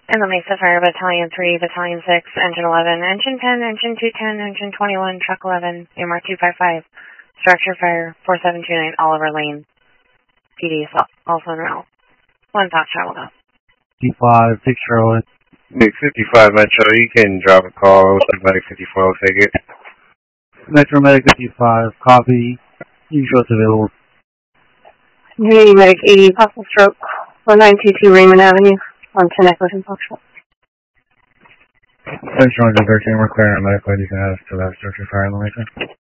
In the Mesa Fire Battalion 3, Battalion 6, Engine 11, Engine 10, Engine 210, Engine 21, Truck 11, AMR 255, Structure Fire 4729, Oliver Lane. PD is also en route. 1 fast travel go. 55, 6 Charlotte. Nick 55 Metro, you can drop a call. Medic 54 will take it. Metro Medic 55, copy. Usual available. Unity Medic 80, possible stroke. 1922 Raymond Avenue on 10 Echo and Foxtrot. Central 13, we're clearing medical. You can add us to that structure fire in the Mesa.